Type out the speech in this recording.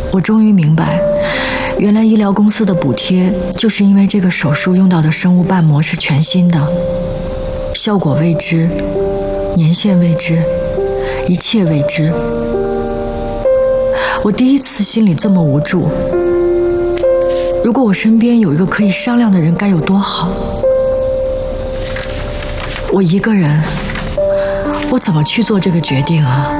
我终于明白，原来医疗公司的补贴就是因为这个手术用到的生物瓣膜是全新的，效果未知，年限未知，一切未知。我第一次心里这么无助，如果我身边有一个可以商量的人该有多好。我一个人，我怎么去做这个决定啊？